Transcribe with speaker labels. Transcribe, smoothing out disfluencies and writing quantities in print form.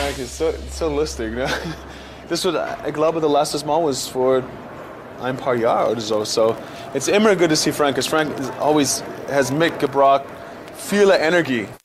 Speaker 1: Frank ist so lustig. Ne? Ich glaube, das letzte Mal was vor ein paar Jahren oder so. So, it's immer good to see Frank, because Frank has mitgebracht viele Energie.